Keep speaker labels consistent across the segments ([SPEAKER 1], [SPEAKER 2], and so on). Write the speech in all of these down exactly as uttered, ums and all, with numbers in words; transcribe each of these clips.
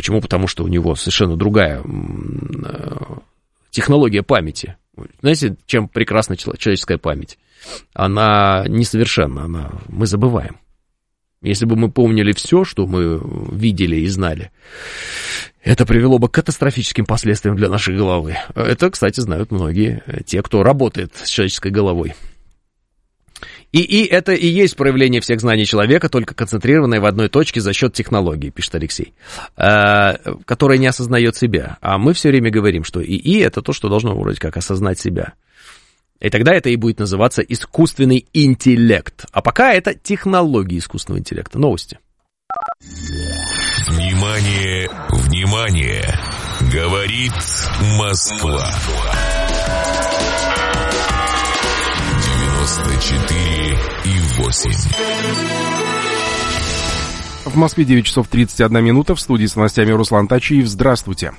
[SPEAKER 1] Почему? Потому что у него совершенно другая технология памяти. Знаете, чем прекрасна человеческая память? Она несовершенна, она... мы забываем. Если бы мы помнили все, что мы видели и знали, это привело бы к катастрофическим последствиям для нашей головы. Это, кстати, знают многие, те, кто работает с человеческой головой. И, и это и есть проявление всех знаний человека, только концентрированное в одной точке за счет технологии, пишет Алексей, которая не осознает себя. А мы все время говорим, что ИИ — это то, что должно вроде как осознать себя. И тогда это и будет называться искусственный интеллект. А пока это технологии искусственного интеллекта. Новости.
[SPEAKER 2] Внимание, внимание! Говорит Москва. девяносто четыре и восемь.
[SPEAKER 3] В Москве девять часов тридцать одна минута. В студии с новостями Руслан Тачиев. Здравствуйте.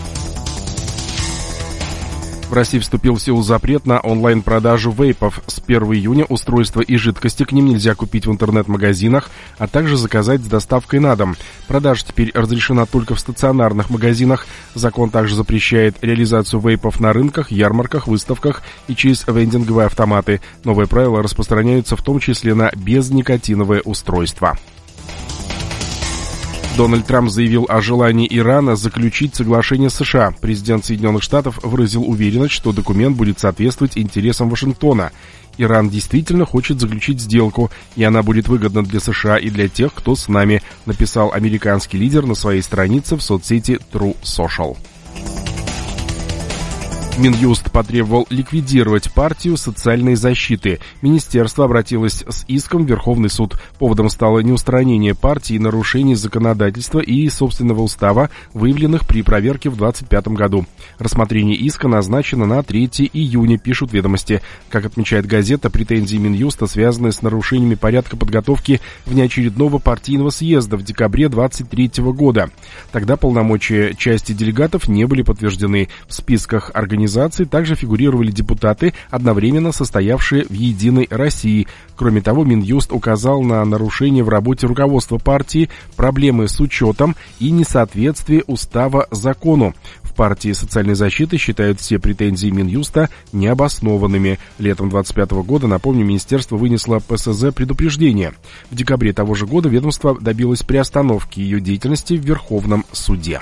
[SPEAKER 3] В России вступил в силу запрет на онлайн-продажу вейпов. С первого июня устройства и жидкости к ним нельзя купить в интернет-магазинах, а также заказать с доставкой на дом. Продажа теперь разрешена только в стационарных магазинах. Закон также запрещает реализацию вейпов на рынках, ярмарках, выставках и через вендинговые автоматы. Новые правила распространяются в том числе на безникотиновые устройства. Дональд Трамп заявил о желании Ирана заключить соглашение с США. Президент Соединенных Штатов выразил уверенность, что документ будет соответствовать интересам Вашингтона. Иран действительно хочет заключить сделку, и она будет выгодна для США и для тех, кто с нами, написал американский лидер на своей странице в соцсети True Social. Минюст потребовал ликвидировать партию социальной защиты. Министерство обратилось с иском в Верховный суд. Поводом стало неустранение партии нарушений законодательства и собственного устава, выявленных при проверке в двадцать пятом году. Рассмотрение иска назначено на третьего июня, пишут «Ведомости». Как отмечает газета, претензии Минюста связаны с нарушениями порядка подготовки внеочередного партийного съезда в декабре двадцать третьего года. Тогда полномочия части делегатов не были подтверждены. В списках организаций Организации также фигурировали депутаты, одновременно состоявшие в «Единой России». Кроме того, Минюст указал на нарушения в работе руководства партии, проблемы с учетом и несоответствие устава закону. В партии социальной защиты считают все претензии Минюста необоснованными. Летом двадцать пятого года, напомню, министерство вынесло ПСЗ предупреждение. В декабре того же года ведомство добилось приостановки ее деятельности в Верховном суде.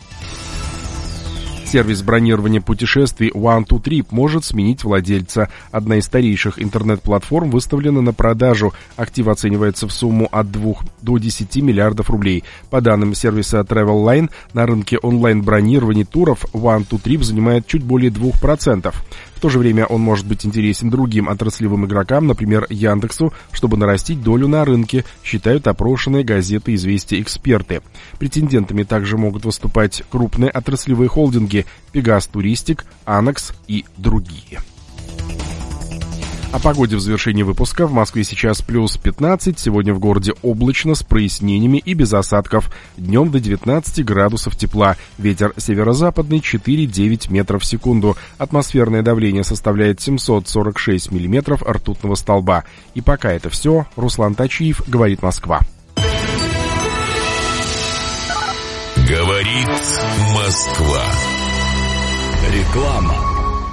[SPEAKER 3] Сервис бронирования путешествий One Two Trip может сменить владельца. Одна из старейших интернет-платформ выставлена на продажу. Актив оценивается в сумму от двух до десяти миллиардов рублей. По данным сервиса TravelLine, на рынке онлайн-бронирования туров One Two Trip занимает чуть более двух процентов. В то же время он может быть интересен другим отраслевым игрокам, например, Яндексу, чтобы нарастить долю на рынке, считают опрошенные газеты «Известия» эксперты. Претендентами также могут выступать крупные отраслевые холдинги Пегас Туристик, Анекс и другие. О погоде в завершении выпуска. В Москве сейчас плюс пятнадцать, сегодня в городе облачно, с прояснениями и без осадков. Днем до девятнадцати градусов тепла. Ветер северо-западный четыре-девять метров в секунду. Атмосферное давление составляет семьсот сорок шесть миллиметров ртутного столба. И пока это все. Руслан Тачиев, говорит Москва.
[SPEAKER 2] Говорит Москва.
[SPEAKER 4] Реклама.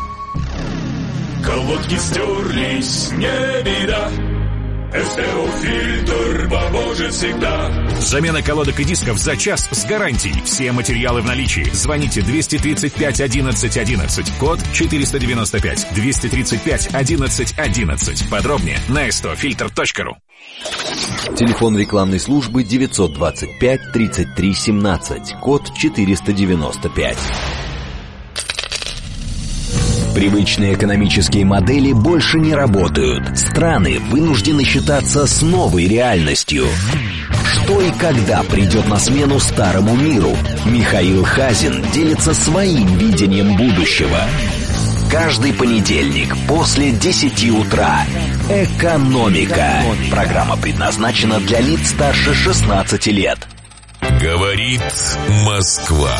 [SPEAKER 4] Колодки стерлись, не беда. СТО-фильтр поможет всегда.
[SPEAKER 5] Замена колодок и дисков за час с гарантией. Все материалы в наличии. Звоните двести тридцать пять одиннадцать одиннадцать. Код четыреста девяносто пять. двести тридцать пять одиннадцать одиннадцать. Подробнее на сто фильтр точка ру.
[SPEAKER 6] Телефон рекламной службы девятьсот двадцать пять тридцать три семнадцать. Код четыреста девяносто пять. Привычные экономические модели больше не работают. Страны вынуждены считаться с новой реальностью. Что и когда придет на смену старому миру? Михаил Хазин делится своим видением будущего. Каждый понедельник после десяти утра. Экономика. Программа предназначена для лиц старше шестнадцати лет.
[SPEAKER 2] Говорит Москва.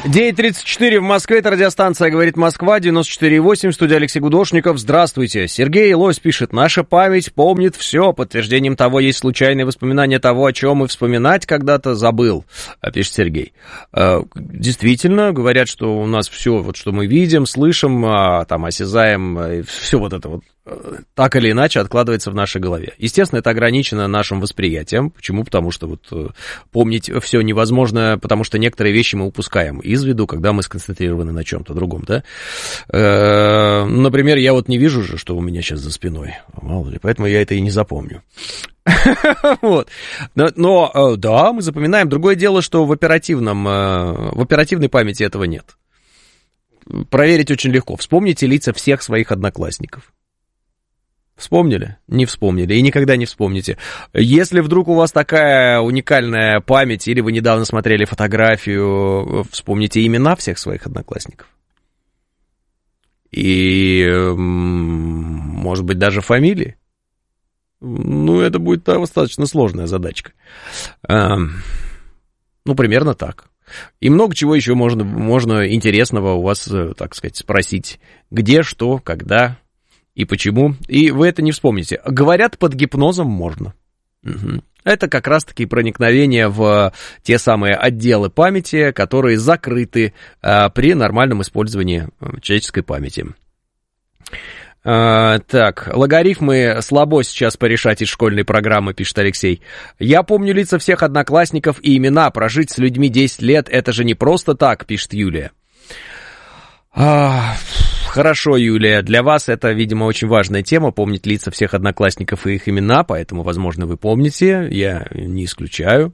[SPEAKER 1] девять тридцать четыре в Москве, это радиостанция «Говорит Москва», девяносто четыре и восемь, студия Алексей Гудошников. Здравствуйте. Сергей Лось пишет: наша память помнит все. Подтверждением того есть случайные воспоминания того, о чем и вспоминать когда-то забыл, пишет Сергей. Действительно, говорят, что у нас все, вот, что мы видим, слышим, там, осязаем, все вот это вот так или иначе откладывается в нашей голове. Естественно, это ограничено нашим восприятием. Почему? Потому что вот помнить все невозможно, потому что некоторые вещи мы упускаем из виду, когда мы сконцентрированы на чем-то другом, да. Э-э- например, я вот не вижу же, что у меня сейчас за спиной, мало ли, поэтому я это и не запомню. Вот. Но, но да, мы запоминаем. Другое дело, что в оперативном, в оперативной памяти этого нет. Проверить очень легко. Вспомните лица всех своих одноклассников. Вспомнили? Не вспомнили. И никогда не вспомните. Если вдруг у вас такая уникальная память, или вы недавно смотрели фотографию, вспомните имена всех своих одноклассников. И, может быть, даже фамилии. Ну, это будет достаточно сложная задачка. Ну, примерно так. И много чего еще можно, можно интересного у вас, так сказать, спросить. Где, что, когда и почему. И вы это не вспомните. Говорят, под гипнозом можно. Угу. Это как раз-таки проникновение в те самые отделы памяти, которые закрыты а, при нормальном использовании человеческой памяти. А, так, логарифмы слабо сейчас порешать из школьной программы, пишет Алексей. Я помню лица всех одноклассников и имена. Прожить с людьми десять лет, это же не просто так, пишет Юлия. А, хорошо, Юлия, для вас это, видимо, очень важная тема, помнить лица всех одноклассников и их имена, поэтому, возможно, вы помните, я не исключаю.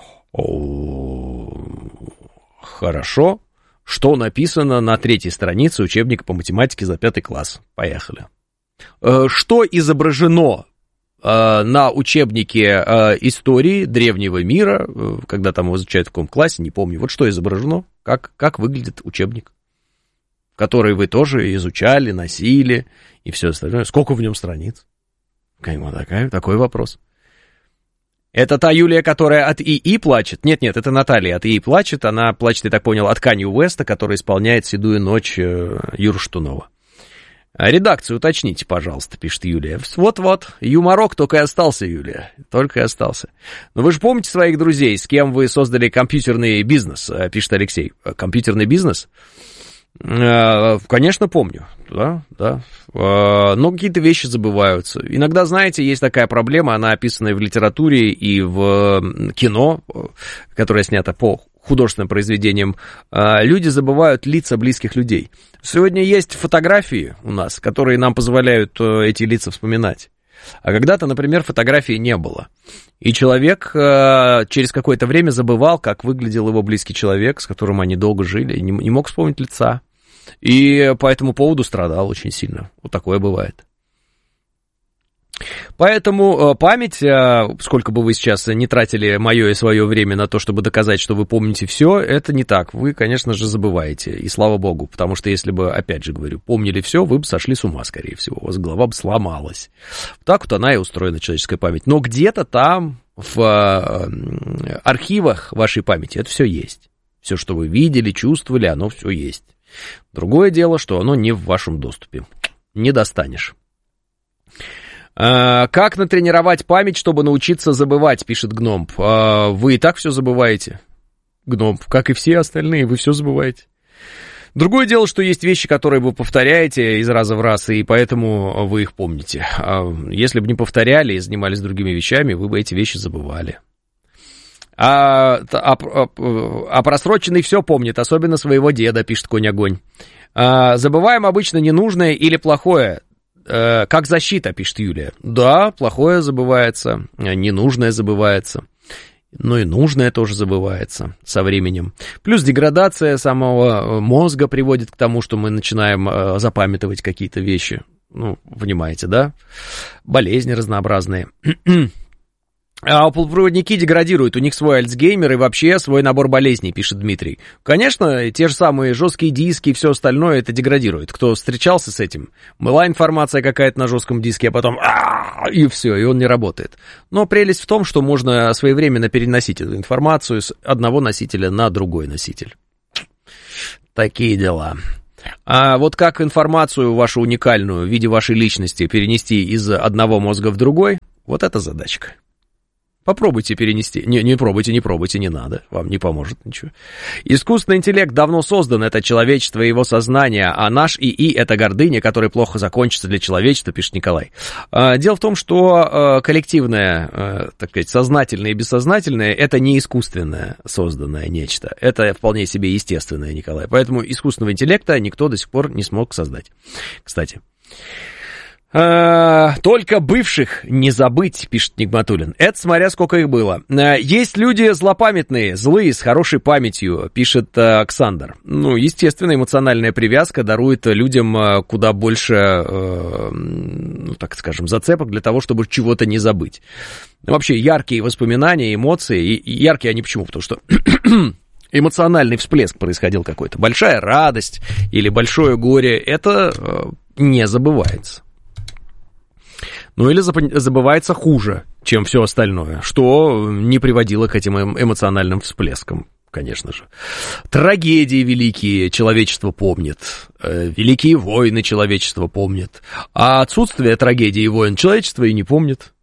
[SPEAKER 1] О, хорошо. Что написано на третьей странице учебника по математике за пятый класс? Поехали. Что изображено на учебнике истории древнего мира, когда там его изучают в каком классе, не помню. Вот что изображено, как, как выглядит учебник, который вы тоже изучали, носили и все остальное. Сколько в нем страниц? Такой, такой вопрос. Это та Юлия, которая от ИИ плачет? Нет-нет, это Наталья от ИИ плачет. Она плачет, я так понял, от Канье Уэста, который исполняет «Седую ночь» Юры Штунова. Редакцию уточните, пожалуйста, пишет Юлия. Вот-вот, юморок только и остался, Юлия, только и остался. Но вы же помните своих друзей, с кем вы создали компьютерный бизнес, пишет Алексей. Компьютерный бизнес? Конечно, помню, да, да, но какие-то вещи забываются. Иногда, знаете, есть такая проблема, она описана и в литературе, и в кино, которое снято по художественным произведениям. Люди забывают лица близких людей. Сегодня есть фотографии у нас, которые нам позволяют эти лица вспоминать. А когда-то, например, фотографии не было. И человек э, через какое-то время забывал, как выглядел его близкий человек, с которым они долго жили, и не, не мог вспомнить лица. И по этому поводу страдал очень сильно. Вот такое бывает. Поэтому э, память, э, сколько бы вы сейчас не тратили мое и свое время на то, чтобы доказать, что вы помните все, это не так. Вы, конечно же, забываете. И слава богу, потому что если бы, опять же говорю, помнили все, вы бы сошли с ума, скорее всего. У вас голова бы сломалась. Так вот она и устроена, человеческая память. Но где-то там, в э, архивах вашей памяти, это все есть. Все, что вы видели, чувствовали, оно все есть. Другое дело, что оно не в вашем доступе. Не достанешь. Как натренировать память, чтобы научиться забывать, пишет Гномб. Вы и так все забываете, Гномб, как и все остальные, вы все забываете. Другое дело, что есть вещи, которые вы повторяете из раза в раз, и поэтому вы их помните. Если бы не повторяли и занимались другими вещами, вы бы эти вещи забывали. А, а, а, а просроченный все помнит, особенно своего деда, пишет Конь-Огонь. А, забываем обычно ненужное или плохое. Как защита, пишет Юлия. Да, плохое забывается, ненужное забывается, но и нужное тоже забывается со временем. Плюс деградация самого мозга приводит к тому, что мы начинаем запамятовать какие-то вещи. Ну, понимаете, да? Болезни разнообразные. А полупроводники деградируют, у них свой альцгеймер и вообще свой набор болезней, пишет Дмитрий. Конечно, те же самые жесткие диски и все остальное это деградирует. Кто встречался с этим? Была информация какая-то на жестком диске, а потом и все, и он не работает. Но прелесть в том, что можно своевременно переносить эту информацию с одного носителя на другой носитель. такие дела. А вот как информацию вашу уникальную в виде вашей личности перенести из одного мозга в другой, вот это задачка. Попробуйте перенести. Не, не пробуйте, не пробуйте, не надо. Вам не поможет ничего. Искусственный интеллект давно создан. Это человечество и его сознание. А наш ИИ — это гордыня, которая плохо закончится для человечества, пишет Николай. Дело в том, что коллективное, так сказать, сознательное и бессознательное — это не искусственное созданное нечто. Это вполне себе естественное, Николай. Поэтому искусственного интеллекта никто до сих пор не смог создать. Кстати. Только бывших не забыть, пишет Нигматуллин. Это смотря сколько их было. Есть люди злопамятные, злые, с хорошей памятью, пишет Александр. Ну, естественно, эмоциональная привязка дарует людям куда больше, ну, так скажем, зацепок для того, чтобы чего-то не забыть. Вообще, яркие воспоминания, эмоции, и яркие они почему? Потому что эмоциональный всплеск происходил какой-то. Большая радость или большое горе, это не забывается. Ну или забывается хуже, чем все остальное, что не приводило к этим эмоциональным всплескам, конечно же. Трагедии великие человечество помнит, великие войны человечество помнит, а отсутствие трагедий и войн человечество и не помнит.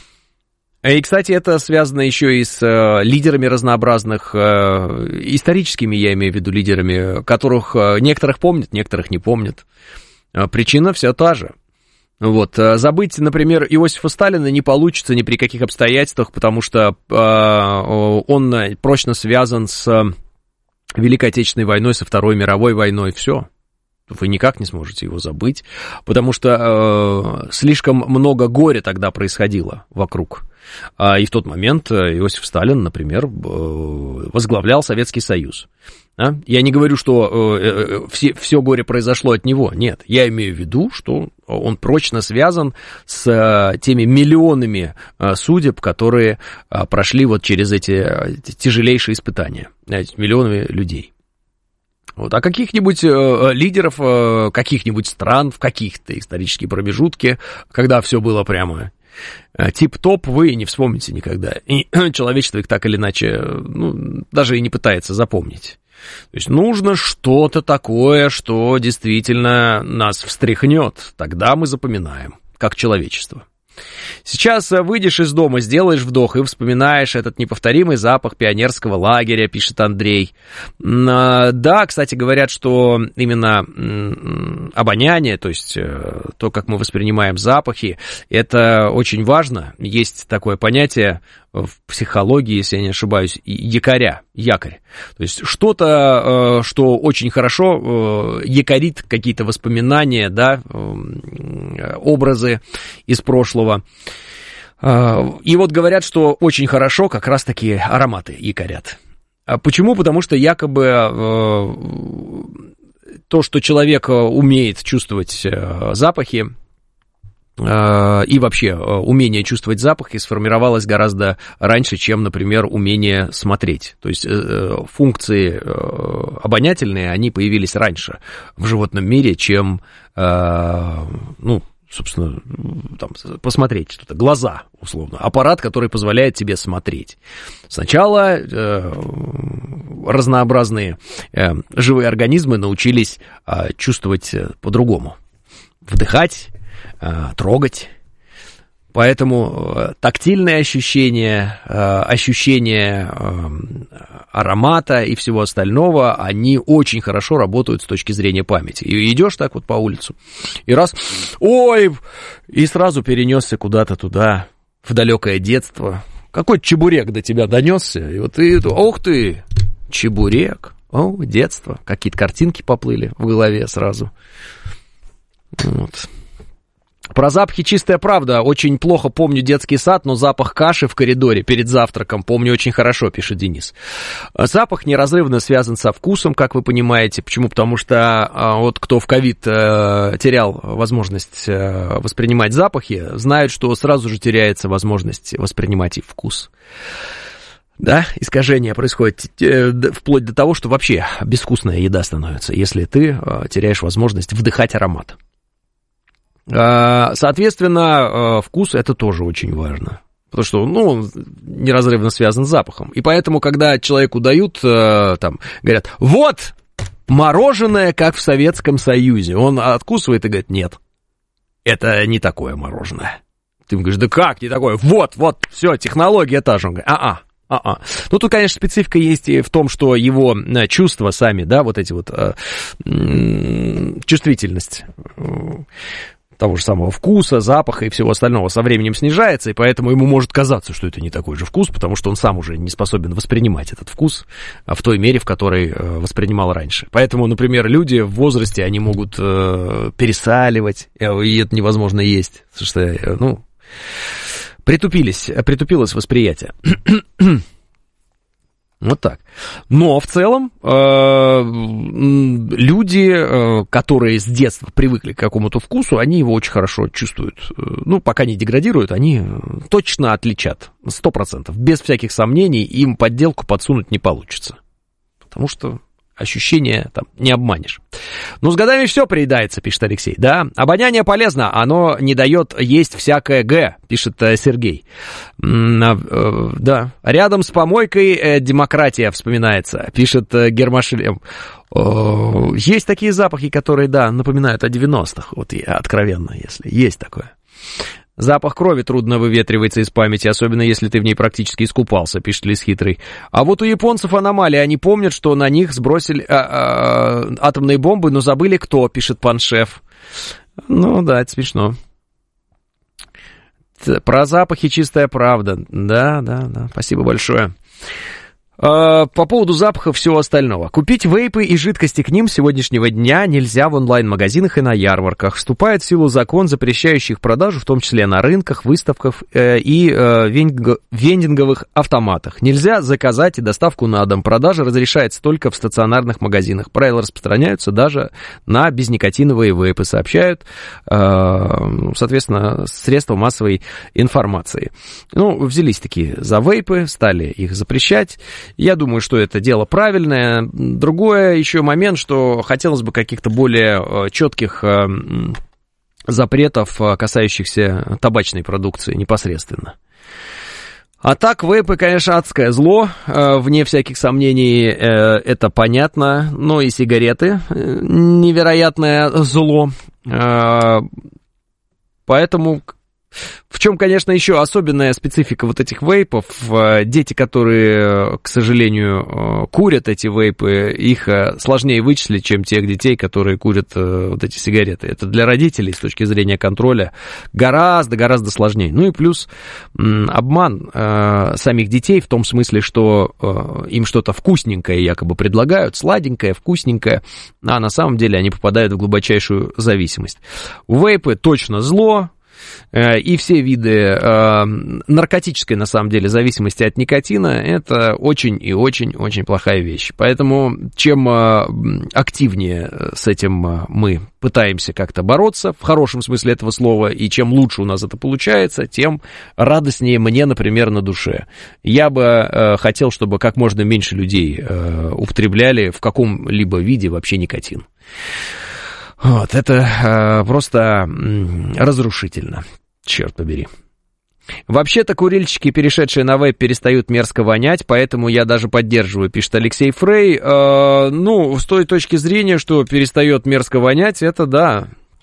[SPEAKER 1] И, кстати, это связано еще и с лидерами разнообразных, историческими, я имею в виду, лидерами, которых некоторых помнят, некоторых не помнят. Причина вся та же. Вот, забыть, например, Иосифа Сталина не получится ни при каких обстоятельствах, потому что э, он прочно связан с Великой Отечественной войной, со Второй мировой войной, все. Вы никак не сможете его забыть, потому что э, слишком много горя тогда происходило вокруг. И в тот момент Иосиф Сталин, например, возглавлял Советский Союз. Я не говорю, что все, все горе произошло от него, нет. Я имею в виду, что он прочно связан с теми миллионами судеб, которые прошли вот через эти тяжелейшие испытания, миллионами людей. Вот. А каких-нибудь э, лидеров э, каких-нибудь стран в каких-то исторические промежутки, когда все было прямо э, тип-топ, вы не вспомните никогда. И человечество их так или иначе, ну, даже и не пытается запомнить. То есть нужно что-то такое, что действительно нас встряхнет. Тогда мы запоминаем, как человечество. Сейчас выйдешь из дома, сделаешь вдох и вспоминаешь этот неповторимый запах пионерского лагеря, пишет Андрей. Да, кстати, говорят, что именно обоняние, то есть то, как мы воспринимаем запахи, это очень важно. Есть такое понятие в психологии, если я не ошибаюсь, якоря, якорь. То есть что-то, что очень хорошо якорит какие-то воспоминания, да, образы из прошлого. И вот говорят, что очень хорошо как раз-таки ароматы якорят. Почему? Потому что якобы то, что человек умеет чувствовать запахи, и вообще умение чувствовать запахи сформировалось гораздо раньше, чем, например, умение смотреть. То есть функции обонятельные, они появились раньше в животном мире, чем, ну, собственно, там, посмотреть что-то. Глаза, условно. Аппарат, который позволяет тебе смотреть. Сначала э, разнообразные э, живые организмы научились э, чувствовать по-другому. Вдыхать, э, трогать. Поэтому э, тактильные ощущения, э, ощущения э, аромата и всего остального, они очень хорошо работают с точки зрения памяти. И идешь так вот по улицу, и раз, ой, и сразу перенесся куда-то туда, в далекое детство. Какой чебурек до тебя донесся, и вот ты, ох ты, чебурек, о, детство. Какие-то картинки поплыли в голове сразу. Вот. Про запахи чистая правда. Очень плохо помню детский сад, но запах каши в коридоре перед завтраком помню очень хорошо, пишет Денис. Запах неразрывно связан со вкусом, как вы понимаете. Почему? Потому что вот кто в ковид терял возможность воспринимать запахи, знают, что сразу же теряется возможность воспринимать и вкус. Да, искажение происходит вплоть до того, что вообще безвкусная еда становится, если ты теряешь возможность вдыхать аромат. Соответственно, вкус это тоже очень важно, потому что, ну, он неразрывно связан с запахом. И поэтому, когда человеку дают, там, говорят, вот, Мороженое, как в Советском Союзе. Он откусывает и говорит, нет, это не такое мороженое. Ты ему говоришь, да как не такое? Вот, вот, все, технология та же. Он говорит, а-а. А-а. Ну, тут, конечно, специфика есть и в том, что его чувства сами, да, вот эти вот э, чувствительность э, того же самого вкуса, запаха и всего остального со временем снижается, и поэтому ему может казаться, что это не такой же вкус, потому что он сам уже не способен воспринимать этот вкус в той мере, в которой э, воспринимал раньше. Поэтому, например, люди в возрасте, они могут э, пересаливать, и это невозможно есть, потому что, э, ну... Притупились, притупилось восприятие. Вот так. Но в целом э, люди, э, которые с детства привыкли к какому-то вкусу, они его очень хорошо чувствуют. Ну, пока не деградируют, они точно отличат. Сто процентов. Без всяких сомнений им подделку подсунуть не получится. Потому что ощущения там не обманешь. Ну, с годами все приедается, пишет Алексей. Да, обоняние полезно, оно не дает есть всякое Г, пишет э, Сергей. М- э, да, рядом с помойкой э, демократия вспоминается, пишет э, Гермашлем. Э, есть такие запахи, которые, да, напоминают о девяностых, вот я откровенно, если есть такое. Запах крови трудно выветривается из памяти, особенно если ты в ней практически искупался, пишет Лис Хитрый. А вот у японцев аномалия, они помнят, что на них сбросили а, а, атомные бомбы, но забыли кто, пишет Паншеф. Ну да, это смешно. Про запахи чистая правда. Да, да, да, спасибо большое. По поводу запахов всего остального. Купить вейпы и жидкости к ним с сегодняшнего дня нельзя в онлайн-магазинах и на ярмарках. Вступает в силу закон, запрещающий их продажу, в том числе на рынках, выставках и вендинговых автоматах. Нельзя заказать и доставку на дом. Продажа разрешается только в стационарных магазинах. Правила распространяются даже на безникотиновые вейпы, сообщают, соответственно, средства массовой информации. Ну, взялись такие за вейпы, стали их запрещать. Я думаю, что это дело правильное. Другое еще момент, что хотелось бы каких-то более четких запретов, касающихся табачной продукции непосредственно. А так, вейпы, конечно, адское зло, вне всяких сомнений, это понятно. Но и сигареты невероятное зло. Поэтому... В чем, конечно, еще особенная специфика вот этих вейпов. Дети, которые, к сожалению, курят эти вейпы, их сложнее вычислить, чем тех детей, которые курят вот эти сигареты. Это для родителей с точки зрения контроля гораздо-гораздо сложнее. Ну и плюс обман самих детей в том смысле, что им что-то вкусненькое якобы предлагают, сладенькое, вкусненькое, а на самом деле они попадают в глубочайшую зависимость. Вейпы точно зло. И все виды э, наркотической, на самом деле, зависимости от никотина, это очень и очень-очень плохая вещь. Поэтому чем э, активнее с этим мы пытаемся как-то бороться, в хорошем смысле этого слова, и чем лучше у нас это получается, тем радостнее мне, например, на душе. Я бы э, хотел, чтобы как можно меньше людей э, употребляли в каком-либо виде вообще никотин. Вот, это э, просто м, разрушительно, черт побери. Вообще-то курильщики, перешедшие на вейп, перестают мерзко вонять, поэтому я даже поддерживаю, пишет Алексей Фрей. Э, ну, с той точки зрения, что перестает мерзко вонять, это да.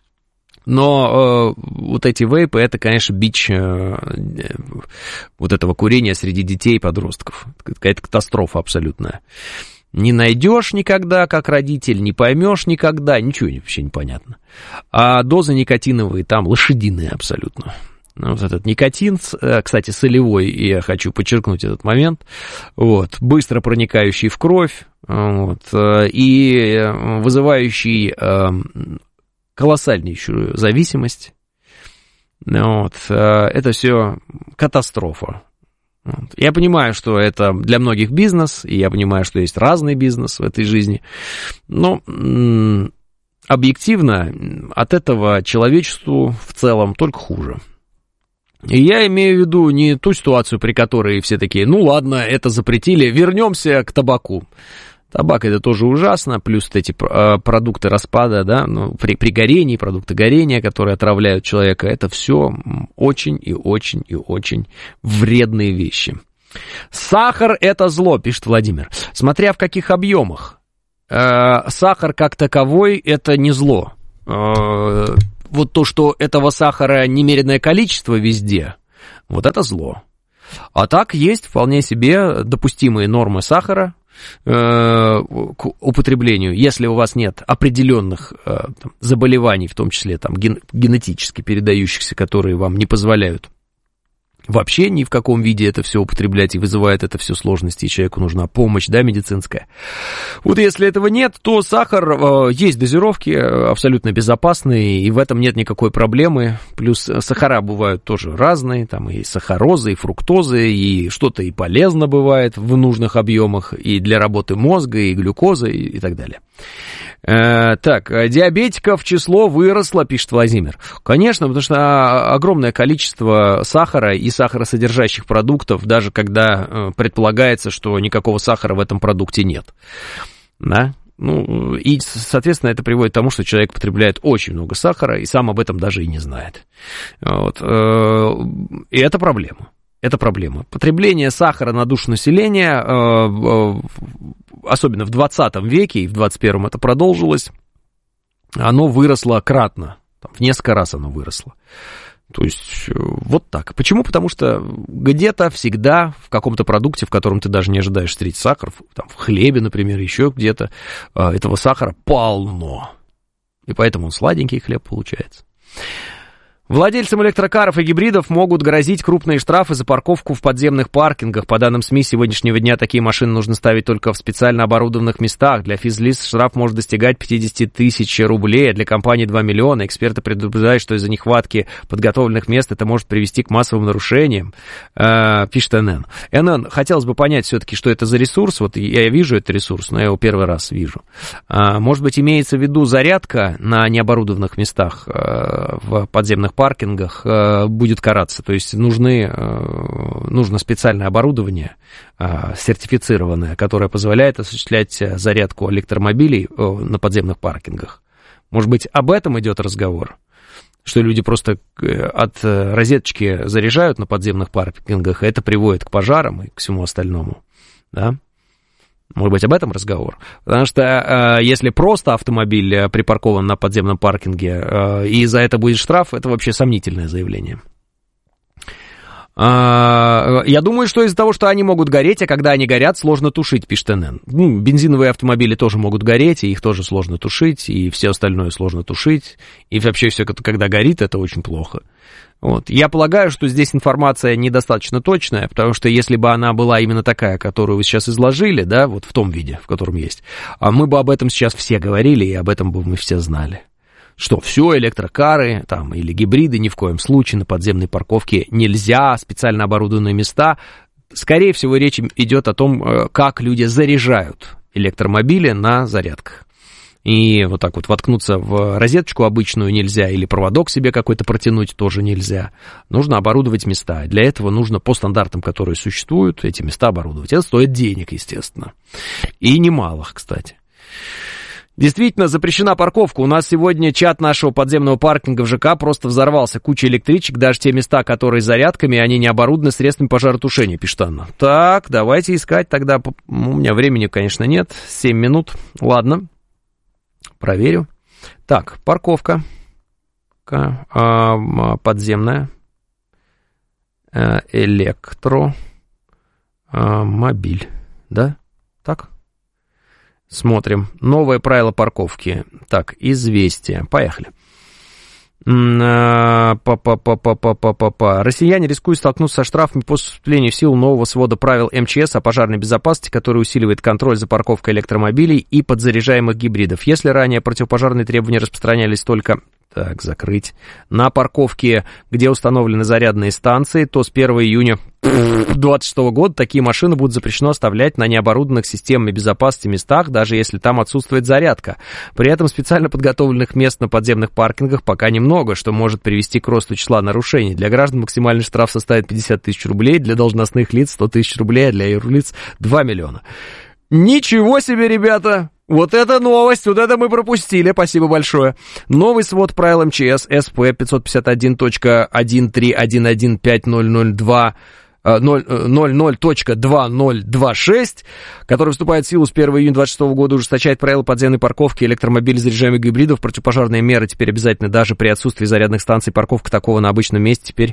[SPEAKER 1] Но э, вот эти вейпы, это, конечно, бич э, вот этого курения среди детей и подростков. Какая-то катастрофа абсолютная. Не найдешь никогда, как родитель, не поймешь никогда, ничего вообще не понятно. А дозы никотиновые там лошадиные абсолютно. Вот этот никотин, кстати, солевой, и я хочу подчеркнуть этот момент, вот, быстро проникающий в кровь, вот, и вызывающий колоссальнейшую зависимость. Вот, это все катастрофа. Я понимаю, что это для многих бизнес, и я понимаю, что есть разный бизнес в этой жизни, но м- объективно от этого человечеству в целом только хуже. И я имею в виду не ту ситуацию, при которой все такие, ну ладно, это запретили, вернемся к табаку. Табак это тоже ужасно, плюс эти продукты распада, да, ну, при, при горении, продукты горения, которые отравляют человека, это все очень и очень и очень вредные вещи. Сахар это зло, пишет Владимир, смотря в каких объемах. э, сахар как таковой – это не зло. Э, вот то, что этого сахара немеренное количество везде, вот это зло. А так есть вполне себе допустимые нормы сахара э, к употреблению, если у вас нет определенных э, там, заболеваний, в том числе там, ген, генетически передающихся, которые вам не позволяют вообще ни в каком виде это все употреблять, и вызывает это все сложности, и человеку нужна помощь, да, медицинская. Вот если этого нет, то сахар, э, есть дозировки абсолютно безопасные, и в этом нет никакой проблемы. Плюс сахара бывают тоже разные, там и сахарозы, и фруктозы, и что-то и полезно бывает в нужных объемах, и для работы мозга, и глюкозы, и, и так далее. Э, так, диабетиков число выросло, пишет Владимир. Конечно, потому что огромное количество сахара и сахаросодержащих продуктов, даже когда э, предполагается, что никакого сахара в этом продукте нет. Да? Ну, и, соответственно, это приводит к тому, что человек потребляет очень много сахара и сам об этом даже и не знает. Вот. Э, и это проблема. Это проблема. Потребление сахара на душу населения, э, э, особенно в двадцатом веке и в двадцать первом это продолжилось, оно выросло кратно. Там, в несколько раз оно выросло. То есть, вот так. Почему? Потому что где-то всегда в каком-то продукте, в котором ты даже не ожидаешь встретить сахар, там, в хлебе, например, еще где-то, этого сахара полно. И поэтому он сладенький хлеб получается. Владельцам электрокаров и гибридов могут грозить крупные штрафы за парковку в подземных паркингах. По данным СМИ, с сегодняшнего дня такие машины нужно ставить только в специально оборудованных местах. Для физлиц штраф может достигать пятьдесят тысяч рублей, а для компании два миллиона. Эксперты предупреждают, что из-за нехватки подготовленных мест это может привести к массовым нарушениям, э, пишет эн эн. эн эн, хотелось бы понять все-таки, что это за ресурс. Вот я вижу этот ресурс, но я его первый раз вижу. А, может быть, имеется в виду зарядка на необорудованных местах э, в подземных паркингах э, будет караться. То есть нужны, э, нужно специальное оборудование, э, сертифицированное, которое позволяет осуществлять зарядку электромобилей э, на подземных паркингах. Может быть, об этом идет разговор? Что люди просто от розеточки заряжают на подземных паркингах, и это приводит к пожарам и к всему остальному. Да? Может быть, об этом разговор? Потому что э, если просто автомобиль припаркован на подземном паркинге, э, и за это будет штраф, это вообще сомнительное заявление. Э, я думаю, что из-за того, что они могут гореть, а когда они горят, сложно тушить, пишет эн эн. Ну, бензиновые автомобили тоже могут гореть, и их тоже сложно тушить, и все остальное сложно тушить. И вообще все, когда горит, это очень плохо. Вот. Я полагаю, что здесь информация недостаточно точная, потому что если бы она была именно такая, которую вы сейчас изложили, да, вот в том виде, в котором есть, мы бы об этом сейчас все говорили, и об этом бы мы все знали. Что все, электрокары там, или гибриды ни в коем случае на подземной парковке нельзя, специально оборудованные места. Скорее всего, речь идет о том, как люди заряжают электромобили на зарядках. И вот так вот воткнуться в розеточку обычную нельзя, или проводок себе какой-то протянуть тоже нельзя. Нужно оборудовать места. Для этого нужно по стандартам, которые существуют, эти места оборудовать. Это стоит денег, естественно. И немалых, кстати. Действительно, запрещена парковка. У нас сегодня чат нашего подземного паркинга в ЖК просто взорвался. Куча электричек, даже те места, которые с зарядками, они не оборудованы средствами пожаротушения, пишет Анна. Так, давайте искать тогда. У меня времени, конечно, нет. семь минут. Ладно. Проверю. Так, парковка подземная, электромобиль, да? Так? Смотрим. Новое правило парковки. Так, известия. Поехали. Па-па-па-па-па-па-па. Россияне рискуют столкнуться со штрафами после вступления в силу нового свода правил эм че эс о пожарной безопасности, который усиливает контроль за парковкой электромобилей и подзаряжаемых гибридов. Если ранее противопожарные требования распространялись только... Так, закрыть. На парковке, где установлены зарядные станции, то с первого июня две тысячи двадцать шестого года такие машины будут запрещено оставлять на необорудованных системами безопасности местах, даже если там отсутствует зарядка. При этом специально подготовленных мест на подземных паркингах пока немного, что может привести к росту числа нарушений. Для граждан максимальный штраф составит пятьдесят тысяч рублей, для должностных лиц сто тысяч рублей, а для юрлиц два миллиона. Ничего себе, ребята! Вот это новость, вот это мы пропустили, спасибо большое. Новый свод правил эм че эс эс пэ пятьсот пятьдесят один точка один три один один пять ноль ноль два ноль ноль точка две ноль два шесть, который вступает в силу с первого июня двадцать шестого года, ужесточает правила подземной парковки электромобилей, заряжаемых гибридов. Противопожарные меры теперь обязательно даже при отсутствии зарядных станций. Парковка такого на обычном месте теперь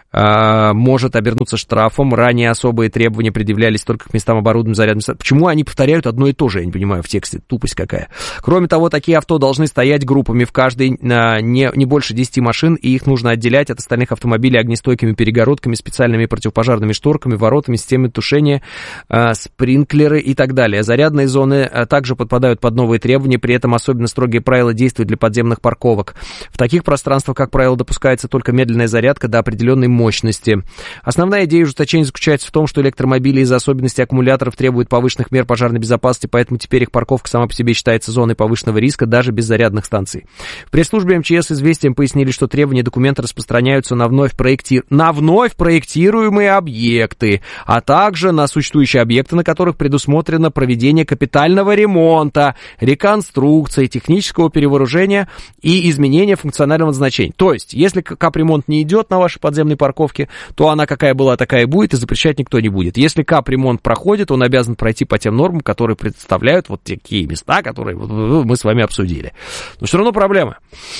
[SPEAKER 1] а, может обернуться штрафом. Ранее особые требования предъявлялись только к местам оборудованным зарядными станциями. Почему они повторяют одно и то же, я не понимаю, в тексте, тупость какая. Кроме того, такие авто должны стоять группами в каждой а, не, не больше десяти машин, и их нужно отделять от остальных автомобилей огнестойкими перегородками, специальными противопожарными шторками, воротами, системой тушения, а, спринклеры и так далее. Зарядные зоны а, также подпадают под новые требования, при этом особенно строгие правила действуют для подземных парковок. В таких пространствах, как правило, допускается только медленная зарядка до определенной мощности. Основная идея ужесточения заключается в том, что электромобили из-за особенностей аккумуляторов требуют повышенных мер пожарной безопасности, поэтому теперь их парковка сама по себе считается зоной повышенного риска даже без зарядных станций. В пресс-службе эм че эс «Известиям» пояснили, что требования документа распространяются на вновь, проекти... на вновь проектируемые объекты, а также на существующие объекты, на которых предусмотрено проведение капитального ремонта, реконструкции, технического перевооружения и изменения функционального назначения. То есть, если капремонт не идет на вашей подземной парковке, то она какая была, такая и будет, и запрещать никто не будет. Если капремонт проходит, он обязан пройти по тем нормам, которые представляют вот такие места, которые мы с вами обсудили. Но все равно проблема.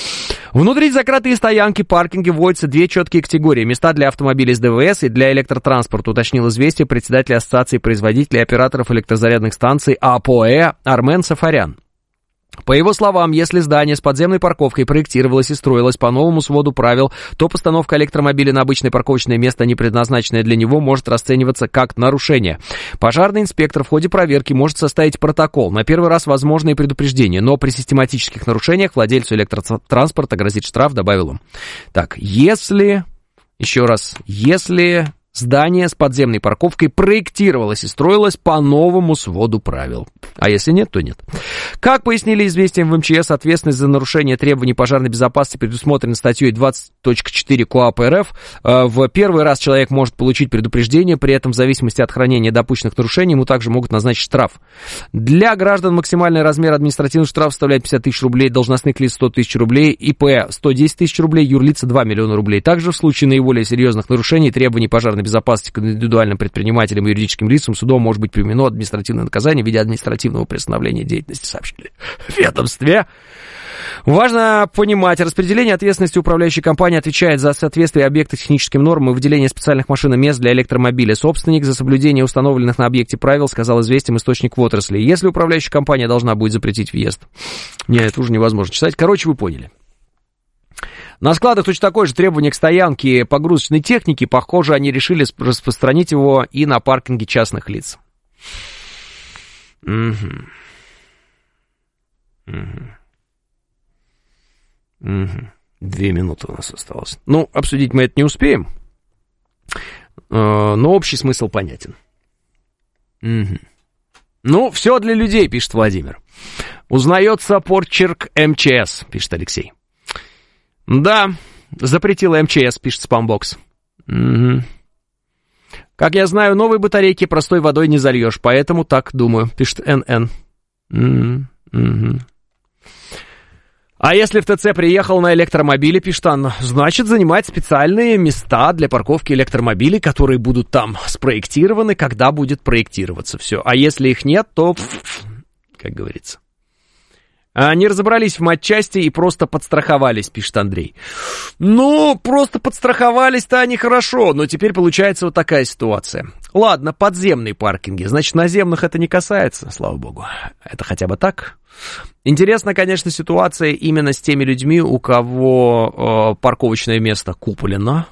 [SPEAKER 1] Внутри закрытые стоянки, паркинги вводятся две четкие категории. Места для автомобилей с дэ вэ эс и для электротранспорта, уточнил «Известия» председатель Ассоциации производителей и операторов электрозарядных станций АПОЭ Армен Сафарян. По его словам, если здание с подземной парковкой проектировалось и строилось по новому своду правил, то постановка электромобиля на обычное парковочное место, не предназначенное для него, может расцениваться как нарушение. Пожарный инспектор в ходе проверки может составить протокол. На первый раз возможно и предупреждение, но при систематических нарушениях владельцу электротранспорта грозит штраф, добавил он. Так, если... Еще раз, если... Здание с подземной парковкой проектировалось и строилось по новому своду правил. А если нет, то нет. Как пояснили «Известиям» в эм че эс, ответственность за нарушение требований пожарной безопасности предусмотрена статьей двадцать точка четыре КоАП эр эф. В первый раз человек может получить предупреждение, при этом в зависимости от хранения допущенных нарушений ему также могут назначить штраф. Для граждан максимальный размер административного штрафа составляет пятьдесят тысяч рублей, должностных лиц сто тысяч рублей, ИП сто десять тысяч рублей, юрлица два миллиона рублей. Также в случае наиболее серьезных нарушений требований пожарной безопасности к индивидуальным предпринимателям и юридическим лицам судом может быть применено административное наказание в виде административного приостановления деятельности, сообщили в ведомстве. Важно понимать, распределение ответственности управляющей компании отвечает за соответствие объекта техническим нормам и выделение специальных машин и мест для электромобиля. Собственник за соблюдение установленных на объекте правил, сказал «Известиям» источник в отрасли. Если управляющая компания должна будет запретить въезд. Нет, это уже невозможно читать. Короче, вы поняли. На складах точно такое же требование к стоянке погрузочной техники. Похоже, они решили распространить его и на паркинге частных лиц. Угу. Угу. Угу. Две минуты у нас осталось. Ну, обсудить мы это не успеем, но общий смысл понятен. Угу. Ну, все для людей, пишет Владимир. Узнается почерк эм че эс, пишет Алексей. Да, запретила эм че эс, пишет Спамбокс. Угу. Как я знаю, новые батарейки простой водой не зальешь, поэтому так думаю, пишет эн эн. Угу. Угу. А если в ТЦ приехал на электромобиле, пишет Анна, значит занимать специальные места для парковки электромобилей, которые будут там спроектированы, когда будет проектироваться все. А если их нет, то, как говорится... Не разобрались в матчасти и просто подстраховались, пишет Андрей. Ну, просто подстраховались-то они хорошо, но теперь получается вот такая ситуация. Ладно, подземные паркинги, значит, наземных это не касается, слава богу. Это хотя бы так. Интересна, конечно, ситуация именно с теми людьми, у кого э, парковочное место куплено.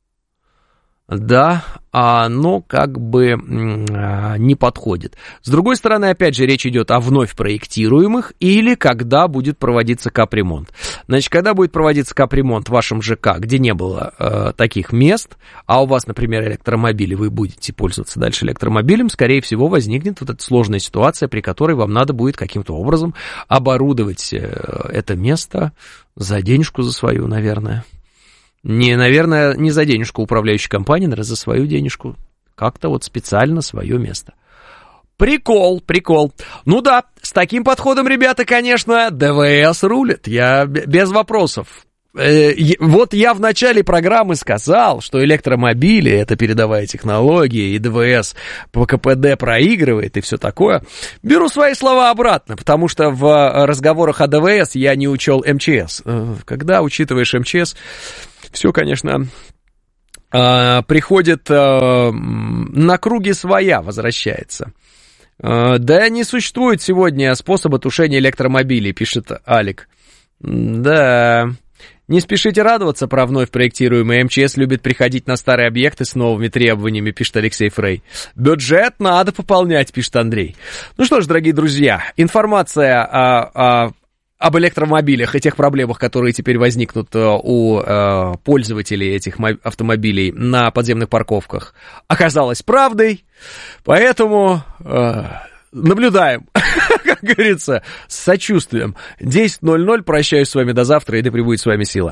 [SPEAKER 1] Да, оно как бы не подходит. С другой стороны, опять же, речь идет о вновь проектируемых или когда будет проводиться капремонт. Значит, когда будет проводиться капремонт в вашем ЖК, где не было э, таких мест, а у вас, например, электромобиль, и вы будете пользоваться дальше электромобилем, скорее всего, возникнет вот эта сложная ситуация, при которой вам надо будет каким-то образом оборудовать э, это место за денежку за свою, наверное. Не, наверное, не за денежку управляющей компании, наверное, за свою денежку. Как-то вот специально свое место. Прикол, прикол. Ну да, с таким подходом, ребята, конечно, ДВС рулит. Я без вопросов. Вот я в начале программы сказал, что электромобили — это передовая технология, и ДВС по КПД проигрывает, и все такое. Беру свои слова обратно, потому что в разговорах о ДВС я не учел МЧС. Когда учитываешь МЧС, все, конечно, приходит на круги своя, возвращается. Да не существует сегодня способа тушения электромобилей, пишет Алик. Да... Не спешите радоваться про вновь проектируемый. МЧС любит приходить на старые объекты с новыми требованиями, пишет Алексей Фрей. Бюджет надо пополнять, пишет Андрей. Ну что ж, дорогие друзья, информация о, о, об электромобилях и тех проблемах, которые теперь возникнут у э, пользователей этих автомобилей на подземных парковках, оказалась правдой, поэтому... Э, наблюдаем, как говорится, с сочувствием. десять ноль ноль, прощаюсь с вами до завтра, и да пребудет с вами сила.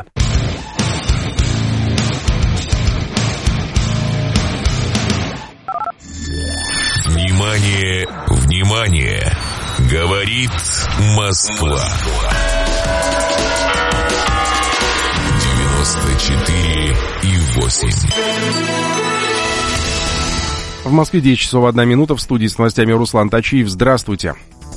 [SPEAKER 2] Внимание, внимание! Говорит Москва. девяносто четыре и восемь.
[SPEAKER 3] В Москве десять часов одна минута, в студии с новостями Руслан Тачиев. Здравствуйте.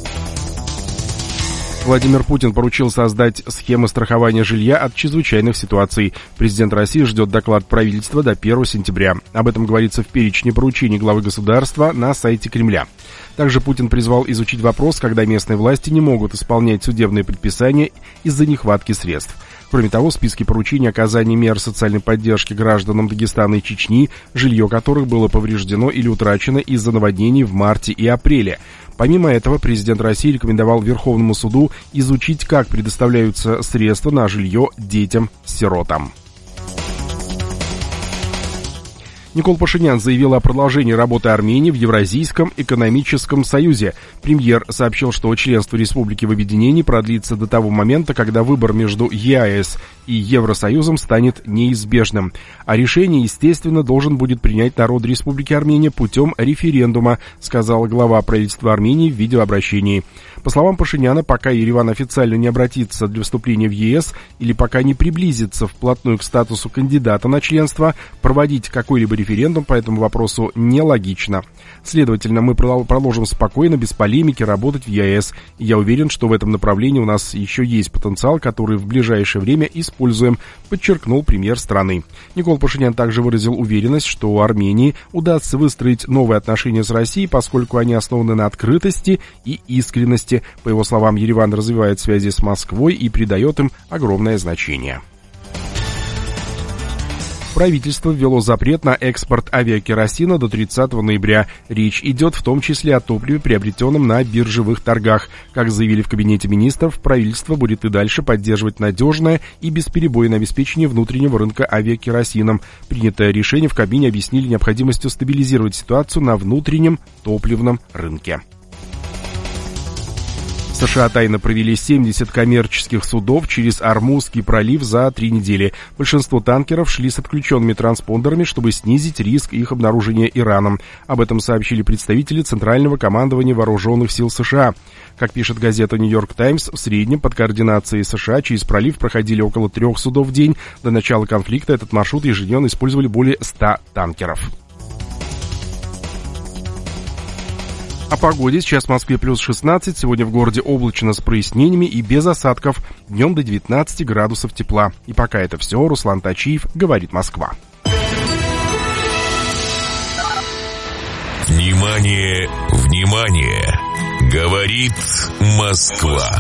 [SPEAKER 3] Владимир Путин поручил создать схемы страхования жилья от чрезвычайных ситуаций. Президент России ждет доклад правительства до первого сентября. Об этом говорится в перечне поручений главы государства на сайте Кремля. Также Путин призвал изучить вопрос, когда местные власти не могут исполнять судебные предписания из-за нехватки средств. Кроме того, в списке поручений оказания мер социальной поддержки гражданам Дагестана и Чечни, жилье которых было повреждено или утрачено из-за наводнений в марте и апреле. Помимо этого, президент России рекомендовал Верховному суду изучить, как предоставляются средства на жилье детям-сиротам. Никол Пашинян заявил о продолжении работы Армении в Евразийском экономическом союзе. Премьер сообщил, что членство республики в объединении продлится до того момента, когда выбор между ЕАЭС и Евросоюзом станет неизбежным. А решение, естественно, должен будет принять народ Республики Армения путем референдума, сказал глава правительства Армении в видеообращении. По словам Пашиняна, пока Ереван официально не обратится для вступления в ЕС или пока не приблизится вплотную к статусу кандидата на членство, проводить какой-либо референдум по этому вопросу нелогично. Следовательно, мы продолжим спокойно, без полемики, работать в ЕАЭС. И я уверен, что в этом направлении у нас еще есть потенциал, который в ближайшее время используем, подчеркнул премьер страны. Никол Пашинян также выразил уверенность, что у Армении удастся выстроить новые отношения с Россией, поскольку они основаны на открытости и искренности. По его словам, Ереван развивает связи с Москвой и придает им огромное значение. Правительство ввело запрет на экспорт авиакеросина до тридцатого ноября. Речь идет в том числе о топливе, приобретенном на биржевых торгах. Как заявили в Кабинете министров, правительство будет и дальше поддерживать надежное и бесперебойное обеспечение внутреннего рынка авиакеросином. Принятое решение в Кабмине объяснили необходимостью стабилизировать ситуацию на внутреннем топливном рынке. США тайно провели семьдесят коммерческих судов через Ормузский пролив за три недели. Большинство танкеров шли с отключенными транспондерами, чтобы снизить риск их обнаружения Ираном. Об этом сообщили представители Центрального командования Вооруженных сил США. Как пишет газета «Нью-Йорк Таймс», в среднем под координацией США через пролив проходили около трех судов в день. До начала конфликта этот маршрут ежедневно использовали более ста танкеров. О погоде. Сейчас в Москве плюс шестнадцать, сегодня в городе облачно с прояснениями и без осадков. Днем до девятнадцати градусов тепла. И пока это все. Руслан Тачиев, говорит Москва.
[SPEAKER 2] Внимание, внимание! Говорит Москва.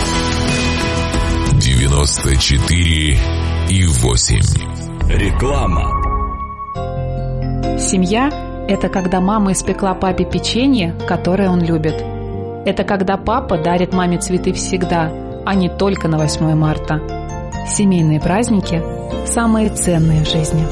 [SPEAKER 2] девяносто четыре и восемь.
[SPEAKER 7] Реклама.
[SPEAKER 8] Семья – это когда мама испекла папе печенье, которое он любит. Это когда папа дарит маме цветы всегда, а не только на восьмое марта. Семейные праздники – самые ценные в жизни.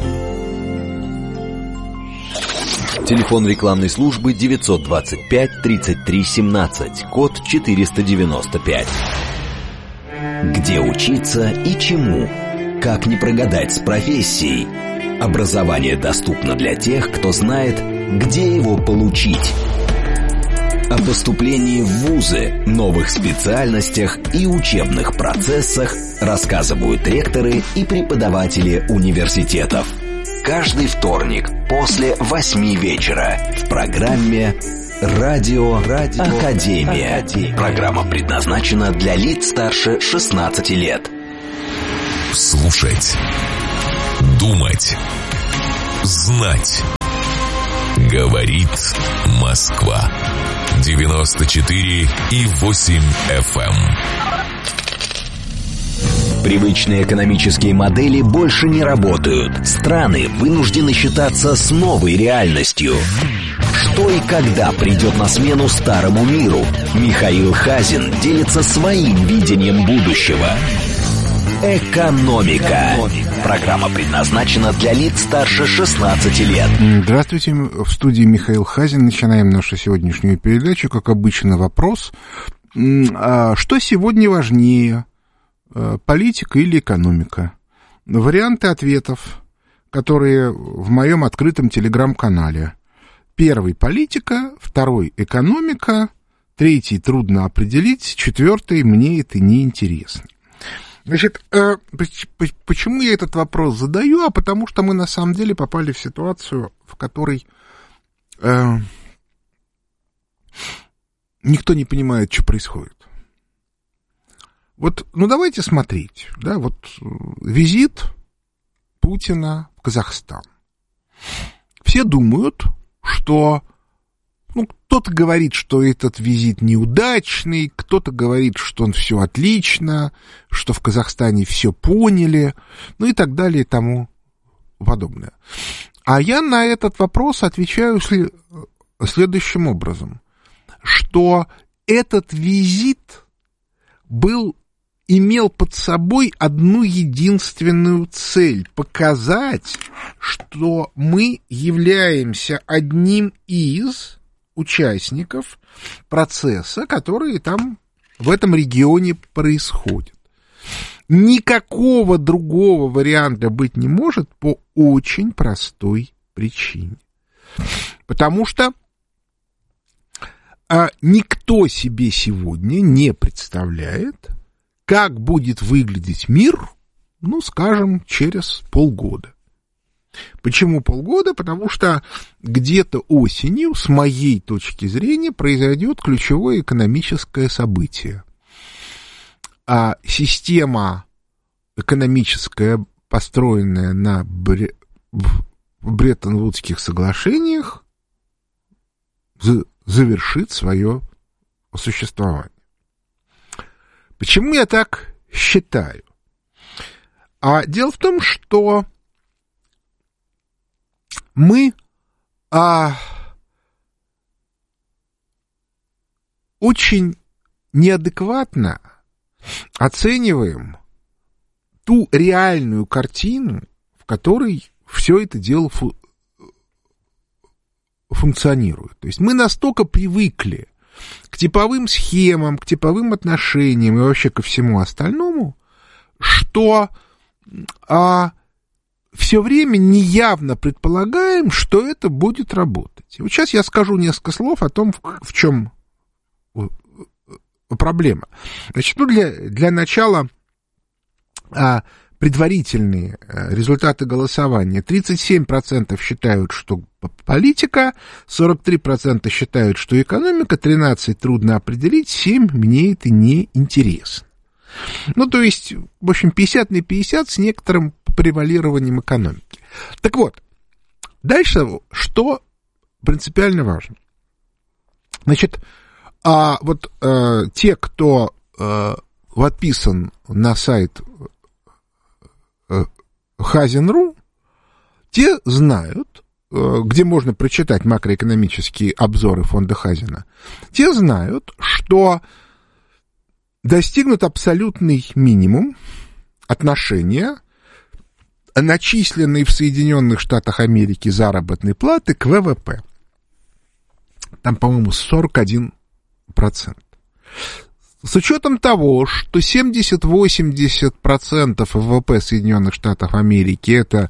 [SPEAKER 6] Телефон рекламной службы девятьсот двадцать пять тридцать три семнадцать, код четыреста девяносто пять. Где учиться и чему? Как не прогадать с профессией? Образование доступно для тех, кто знает, где его получить. О поступлении в вузы, новых специальностях и учебных процессах рассказывают ректоры и преподаватели университетов. Каждый вторник после восьми вечера в программе «Радио, Радио Академия». Академия. Программа предназначена для лиц старше шестнадцати лет.
[SPEAKER 2] Слушать, думать, знать. Говорит Москва. девяносто четыре и восемь эф эм.
[SPEAKER 6] Привычные экономические модели больше не работают. Страны вынуждены считаться с новой реальностью. Что и когда придет на смену старому миру? Михаил Хазин делится своим видением будущего. Экономика. Программа предназначена для лиц старше шестнадцати лет.
[SPEAKER 9] Здравствуйте, в студии Михаил Хазин. Начинаем нашу сегодняшнюю передачу. Как обычно, вопрос. Что сегодня важнее, политика или экономика? Варианты ответов, которые в моем открытом телеграм-канале. Первый — политика, второй — экономика, третий — трудно определить, четвертый — мне это не интересно. Значит, почему я этот вопрос задаю? А потому что мы на самом деле попали в ситуацию, в которой э, никто не понимает, что происходит. Вот, ну давайте смотреть, да, вот визит Путина в Казахстан. Все думают, что, ну, кто-то говорит, что этот визит неудачный, кто-то говорит, что он все отлично, что в Казахстане все поняли, ну и так далее и тому подобное. А я на этот вопрос отвечаю следующим образом, что этот визит был, имел под собой одну единственную цель — показать, что мы являемся одним из участников процесса, который там в этом регионе происходит. Никакого другого варианта быть не может по очень простой причине. Потому что а, никто себе сегодня не представляет, как будет выглядеть мир, ну, скажем, через полгода. Почему полгода? Потому что где-то осенью, с моей точки зрения, произойдет ключевое экономическое событие. А система экономическая, построенная на Бре... Бреттон-Вудских соглашениях, завершит свое существование. Почему я так считаю? А дело в том, что мы а, очень неадекватно оцениваем ту реальную картину, в которой все это дело фу- функционирует. То есть мы настолько привыкли к типовым схемам, к типовым отношениям и вообще ко всему остальному, что а, все время неявно предполагаем, что это будет работать. Вот сейчас я скажу несколько слов о том, в, в чем проблема. Значит, ну для, для начала а, предварительные результаты голосования. тридцать семь процентов считают, что политика, сорок три процента считают, что экономика, тринадцать процентов трудно определить, семь процентов мне это не интересно. Ну, то есть, в общем, пятьдесят на пятьдесят с некоторым превалированием экономики. Так вот, дальше что принципиально важно? Значит, а вот а, те, кто а, подписан на сайт Хазин точка ру, те знают, где можно прочитать макроэкономические обзоры фонда Хазина, те знают, что достигнут абсолютный минимум отношения начисленной в Соединенных Штатах Америки заработной платы к вэ вэ пэ. Там, по-моему, сорок один процент. С учетом того, что семьдесят-восемьдесят процентов вэ вэ пэ Соединенных Штатов Америки — это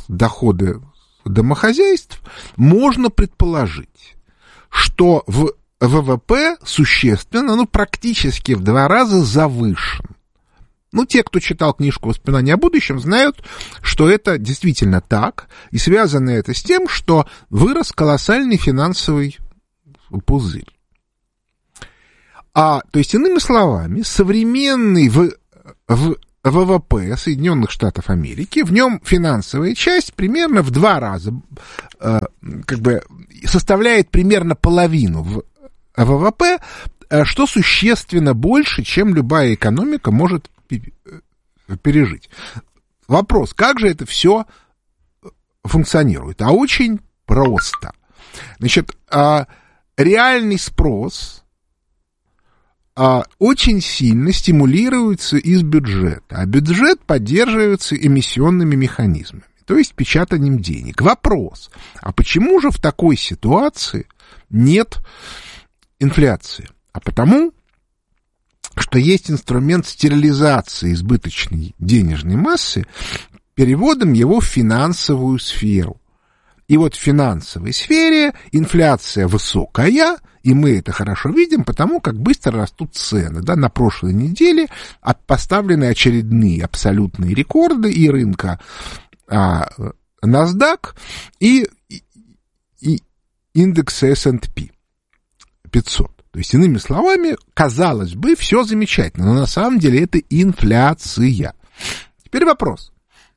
[SPEAKER 9] доходы домохозяйств, можно предположить, что в ВВП существенно, ну, практически в два раза завышен. Ну, те, кто читал книжку «Воспоминания о будущем», знают, что это действительно так, и связано это с тем, что вырос колоссальный финансовый пузырь. А, то есть, иными словами, современный в, в, ВВП Соединенных Штатов Америки, в нем финансовая часть примерно в два раза э, как бы составляет примерно половину в ВВП, что существенно больше, чем любая экономика может пережить. Вопрос, как же это все функционирует? А очень просто. Значит, реальный спрос очень сильно стимулируется из бюджета, а бюджет поддерживается эмиссионными механизмами, то есть печатанием денег. Вопрос, а почему же в такой ситуации нет инфляции? А потому, что есть инструмент стерилизации избыточной денежной массы переводом его в финансовую сферу. И вот в финансовой сфере инфляция высокая, и мы это хорошо видим, потому как быстро растут цены. Да, на прошлой неделе поставлены очередные абсолютные рекорды и рынка а, NASDAQ, и, и индекс эс энд пи пятьсот. То есть, иными словами, казалось бы, все замечательно, но на самом деле это инфляция. Теперь вопрос.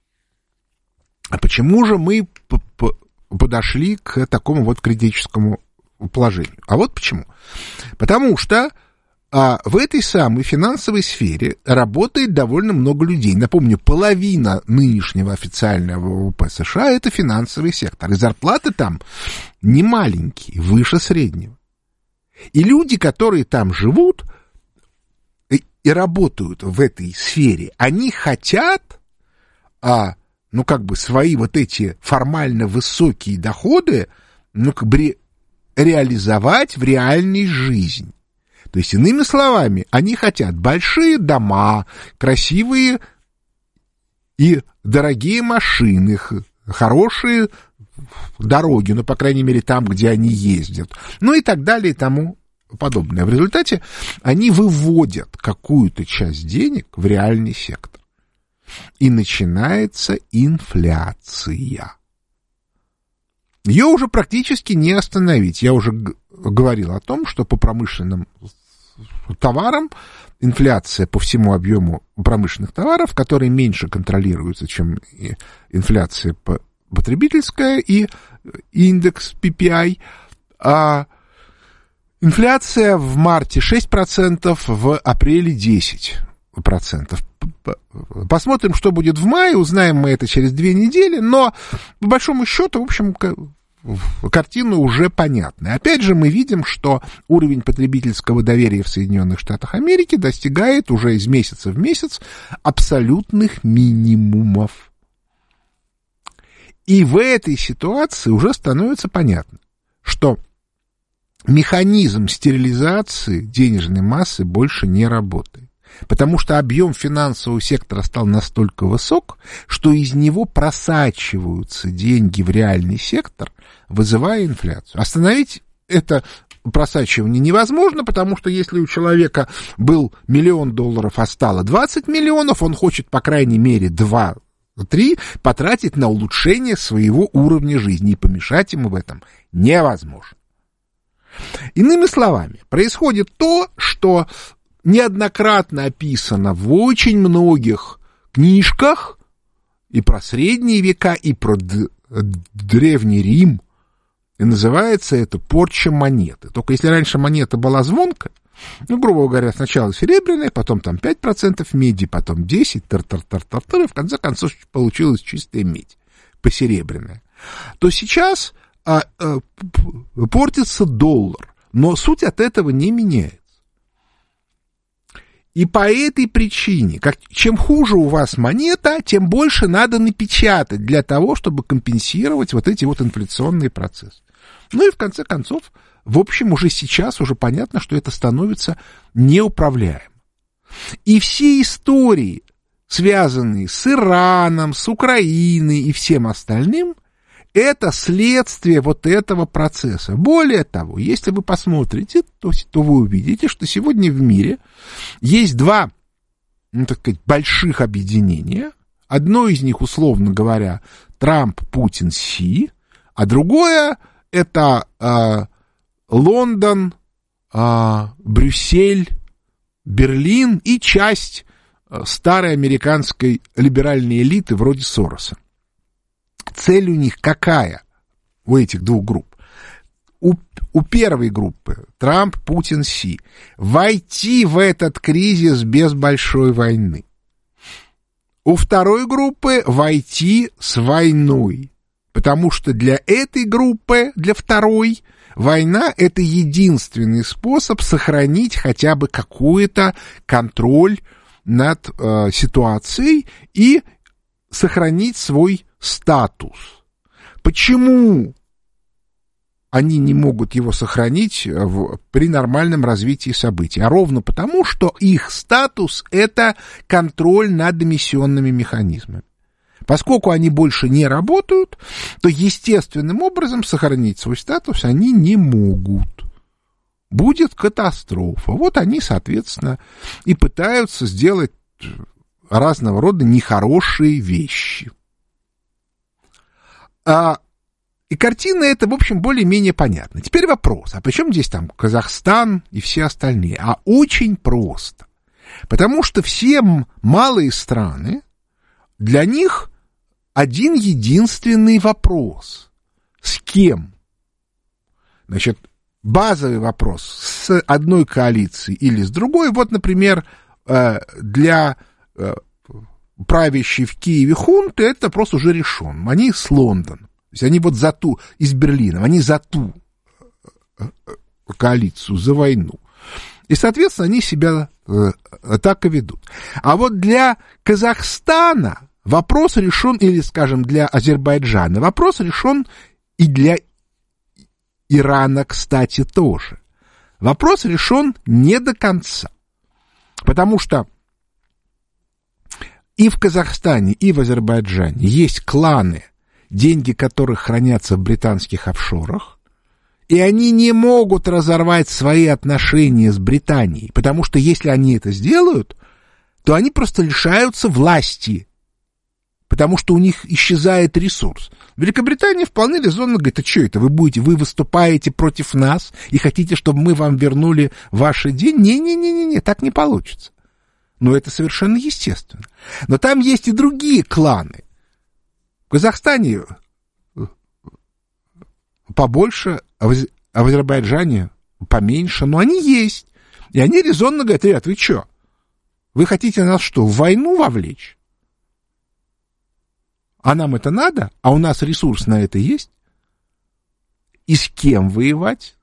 [SPEAKER 9] А почему же мы подошли к такому вот критическому положению? А вот почему. Потому что а, в этой самой финансовой сфере работает довольно много людей. Напомню, половина нынешнего официального ВВП США — это финансовый сектор. И зарплаты там не маленькие, выше среднего. И люди, которые там живут и, и работают в этой сфере, они хотят, а, ну, как бы, свои вот эти формально высокие доходы, ну, как бы, ре, реализовать в реальной жизни. То есть, иными словами, они хотят большие дома, красивые и дорогие машины, хорошие дороги, ну, по крайней мере, там, где они ездят, ну и так далее и тому подобное. В результате они выводят какую-то часть денег в реальный сектор. И начинается инфляция. Ее уже практически не остановить. Я уже г- говорил о том, что по промышленным товарам инфляция по всему объему промышленных товаров, которые меньше контролируются, чем инфляция по потребительская и индекс пи пи ай, а инфляция в марте шесть процентов, в апреле десять процентов. Посмотрим, что будет в мае, узнаем мы это через две недели, но по большому счету, в общем, картина уже понятна. Опять же, мы видим, что уровень потребительского доверия в Соединенных Штатах Америки достигает уже из месяца в месяц абсолютных минимумов. И в этой ситуации уже становится понятно, что механизм стерилизации денежной массы больше не работает. Потому что объем финансового сектора стал настолько высок, что из него просачиваются деньги в реальный сектор, вызывая инфляцию. Остановить это просачивание невозможно, потому что если у человека был миллион долларов, а стало двадцать миллионов, он хочет, по крайней мере, два три потратить на улучшение своего уровня жизни, и помешать ему в этом невозможно. Иными словами, происходит то, что неоднократно описано в очень многих книжках и про средние века, и про д- древний Рим, и называется это порча монеты. Только если раньше монета была звонкая, ну, грубо говоря, сначала серебряная, потом там пять процентов меди, потом десять, тар-тар-тар-тар-тар, и в конце концов получилась чистая медь, посеребряная, то сейчас а, а, портится доллар, но суть от этого не меняется. И по этой причине, как, чем хуже у вас монета, тем больше надо напечатать для того, чтобы компенсировать вот эти вот инфляционные процессы. Ну и в конце концов, в общем, уже сейчас уже понятно, что это становится неуправляемым. И все истории, связанные с Ираном, с Украиной и всем остальным, это следствие вот этого процесса. Более того, если вы посмотрите, то, то вы увидите, что сегодня в мире есть два, ну, так сказать, больших объединения. Одно из них, условно говоря, Трамп, Путин, Си, а другое это э, Лондон, э, Брюссель, Берлин и часть э, старой американской либеральной элиты вроде Сороса. Цель у них какая, у этих двух групп? У, у первой группы, Трамп, Путин, Си, войти в этот кризис без большой войны. У второй группы войти с войной. Потому что для этой группы, для второй, война — это единственный способ сохранить хотя бы какой-то контроль над э, ситуацией и сохранить свой статус. Почему они не могут его сохранить в, при нормальном развитии событий? А ровно потому, что их статус — это контроль над эмиссионными механизмами. Поскольку они больше не работают, то естественным образом сохранить свой статус они не могут. Будет катастрофа. Вот они, соответственно, и пытаются сделать разного рода нехорошие вещи. А, и картина эта, в общем, более-менее понятна. Теперь вопрос, а при чем здесь там Казахстан и все остальные? А очень просто. Потому что все малые страны, для них один единственный вопрос. С кем? Значит, базовый вопрос с одной коалицией или с другой. Вот, например, для правящей в Киеве хунты этот вопрос уже решен. Они с Лондоном. То есть они вот за ту, из Берлина, они за ту коалицию, за войну. И, соответственно, они себя так и ведут. А вот для Казахстана вопрос решен, или, скажем, для Азербайджана, вопрос решен и для Ирана, кстати, тоже. Вопрос решен не до конца. Потому что и в Казахстане, и в Азербайджане есть кланы, деньги которых хранятся в британских офшорах, и они не могут разорвать свои отношения с Британией, потому что если они это сделают, то они просто лишаются власти, потому что у них исчезает ресурс. Великобритания вполне резонно говорит: а что это, вы будете, вы выступаете против нас и хотите, чтобы мы вам вернули ваши деньги? Не-не-не-не, так не получится. Но это совершенно естественно. Но там есть и другие кланы. В Казахстане побольше, а в Азербайджане поменьше, но они есть. И они резонно говорят: ребят, вы что, вы хотите нас что, в войну вовлечь? А нам это надо? А у нас ресурс на это есть? И с кем воевать?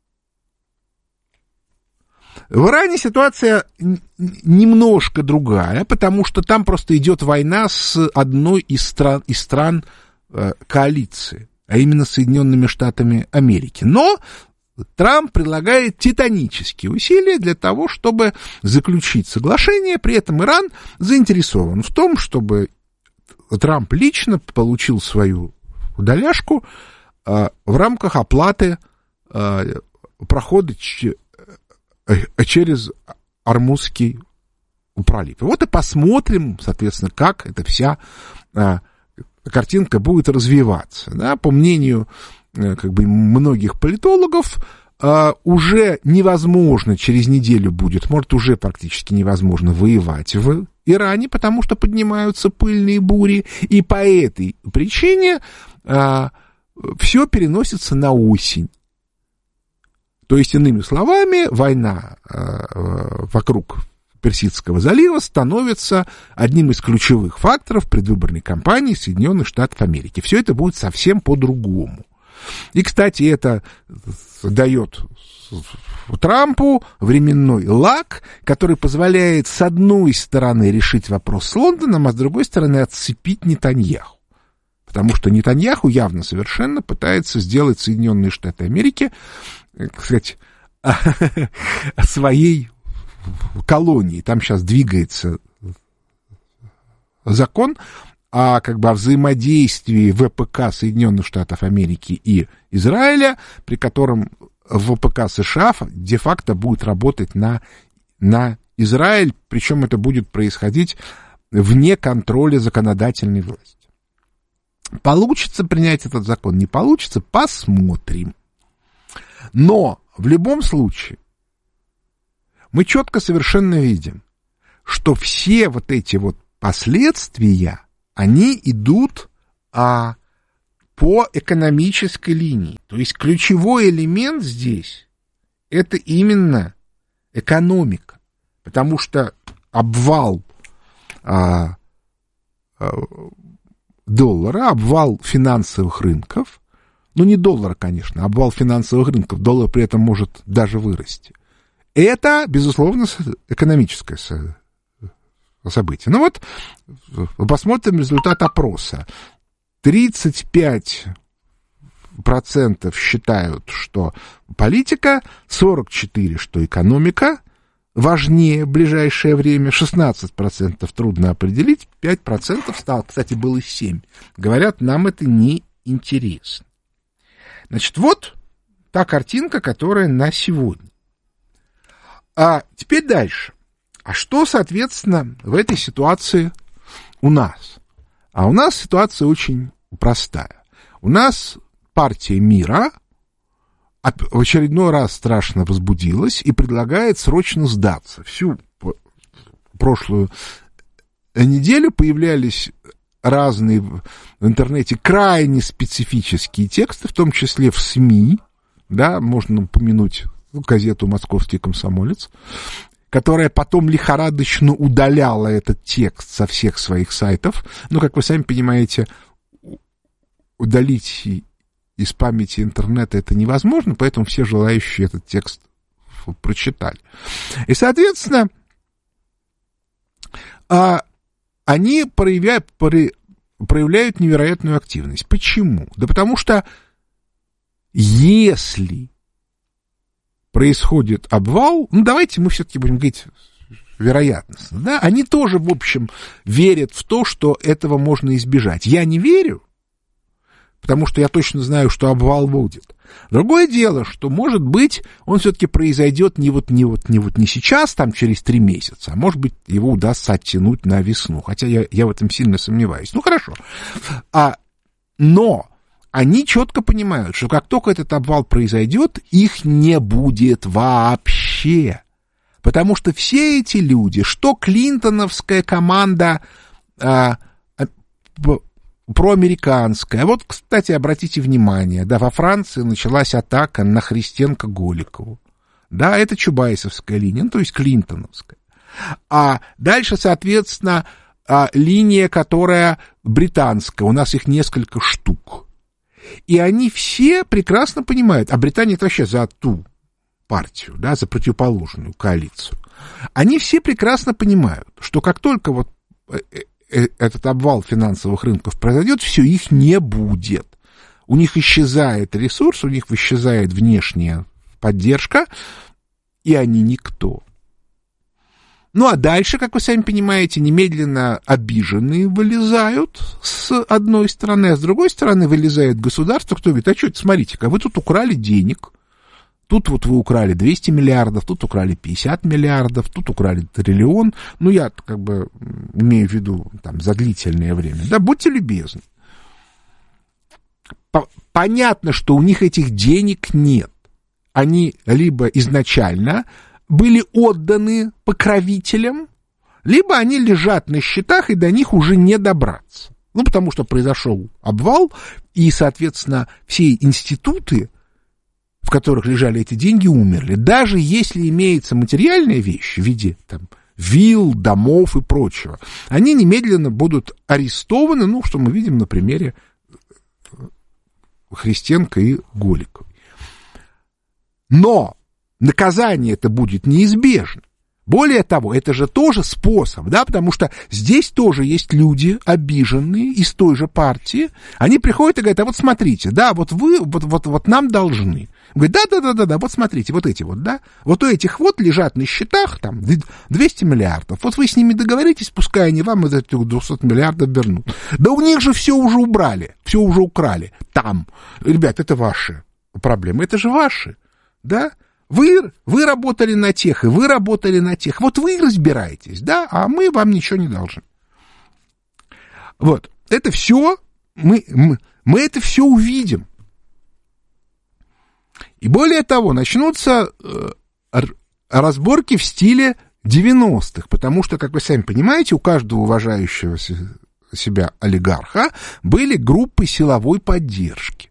[SPEAKER 9] В Иране ситуация немножко другая, потому что там просто идет война с одной из стран, из стран э, коалиции, а именно Соединенными Штатами Америки. Но Трамп предлагает титанические усилия для того, чтобы заключить соглашение, при этом Иран заинтересован в том, чтобы Трамп лично получил свою доляшку э, в рамках оплаты э, прохода ч- э, через Ормузский пролив. И вот и посмотрим, соответственно, как эта вся э, картинка будет развиваться. Да? По мнению э, как бы многих политологов, э, уже невозможно через неделю будет, может, уже практически невозможно воевать в Иране, потому что поднимаются пыльные бури, и по этой причине а, все переносится на осень. То есть, иными словами, война а, вокруг Персидского залива становится одним из ключевых факторов предвыборной кампании Соединенных Штатов Америки. Все это будет совсем по-другому. И, кстати, это дает Трампу временной лаг, который позволяет с одной стороны решить вопрос с Лондоном, а с другой стороны отцепить Нетаньяху. Потому что Нетаньяху явно совершенно пытается сделать Соединенные Штаты Америки, так сказать, своей колонией. Там сейчас двигается закон о, как бы, о взаимодействии ВПК Соединенных Штатов Америки и Израиля, при котором ВПК США де-факто будет работать на, на Израиль, причем это будет происходить вне контроля законодательной власти. Получится принять этот закон, не получится, посмотрим. Но в любом случае мы четко совершенно видим, что все вот эти вот последствия, они идут а, по экономической линии. То есть ключевой элемент здесь — это именно экономика. Потому что обвал а, а, доллара, обвал финансовых рынков, ну не доллара, конечно, обвал финансовых рынков, доллар при этом может даже вырасти. Это, безусловно, экономическое событие. Ну вот, посмотрим результат опроса. тридцать пять процентов считают, что политика, сорок четыре процента, что экономика важнее в ближайшее время, шестнадцать процентов трудно определить, пять процентов стало, кстати, было семь процентов. Говорят, нам это не интересно. Значит, вот та картинка, которая на сегодня. А теперь дальше. А что, соответственно, в этой ситуации у нас? А у нас ситуация очень простая. У нас партия мира в очередной раз страшно возбудилась и предлагает срочно сдаться. Всю прошлую неделю появлялись разные в интернете крайне специфические тексты, в том числе в СМИ, да, можно упомянуть газету «Московский комсомолец», которая потом лихорадочно удаляла этот текст со всех своих сайтов. Ну, как вы сами понимаете, удалить из памяти интернета это невозможно, поэтому все желающие этот текст прочитали. И, соответственно, они проявляют, проявляют невероятную активность. Почему? Да потому что если происходит обвал, ну, давайте мы все-таки будем говорить вероятностно, да, они тоже, в общем, верят в то, что этого можно избежать. Я не верю, потому что я точно знаю, что обвал будет. Другое дело, что, может быть, он все-таки произойдет не вот, не вот, не вот не сейчас, там, через три месяца, а может быть, его удастся оттянуть на весну, хотя я, я в этом сильно сомневаюсь. Ну, хорошо. А, но они четко понимают, что как только этот обвал произойдет, их не будет вообще. Потому что все эти люди, что клинтоновская команда а, а, проамериканская, вот, кстати, обратите внимание, да, во Франции началась атака на Христенко-Голикову. Да, это чубайсовская линия, ну, то есть клинтоновская. А дальше, соответственно, а, линия, которая британская, у нас их несколько штук. И они все прекрасно понимают, а Британия это вообще за ту партию, да, за противоположную коалицию. Они все прекрасно понимают, что как только вот этот обвал финансовых рынков произойдет, все, их не будет. У них исчезает ресурс, у них исчезает внешняя поддержка, и они никто. Ну, а дальше, как вы сами понимаете, немедленно обиженные вылезают с одной стороны, а с другой стороны вылезает государство, кто говорит, а что это, смотрите-ка, вы тут украли денег, тут вот вы украли двести миллиардов, тут украли пятьдесят миллиардов, тут украли триллион, ну, я как бы имею в виду там за длительное время, да, будьте любезны. Понятно, что у них этих денег нет, они либо изначально были отданы покровителям, либо они лежат на счетах, и до них уже не добраться. Ну, потому что произошел обвал, и, соответственно, все институты, в которых лежали эти деньги, умерли. Даже если имеется материальная вещь в виде там, вилл, домов и прочего, они немедленно будут арестованы, ну, что мы видим на примере Христенко и Голиковой. Но наказание это будет неизбежно. Более того, это же тоже способ, да, потому что здесь тоже есть люди обиженные из той же партии. Они приходят и говорят: а вот смотрите, да, вот вы, вот, вот, вот нам должны. Говорит: да-да-да-да, вот смотрите, вот эти вот, да, вот у этих вот лежат на счетах там двести миллиардов. Вот вы с ними договоритесь, пускай они вам из этих двухсот миллиардов вернут. Да у них же все уже убрали, все уже украли там. Ребят, это ваши проблемы, это же ваши, да. Вы, вы работали на тех, и вы работали на тех. Вот вы разбираетесь, да, а мы вам ничего не должны. Вот, это все, мы, мы, мы это все увидим. И более того, начнутся э, разборки в стиле девяностых, потому что, как вы сами понимаете, у каждого уважающего себя олигарха были группы силовой поддержки.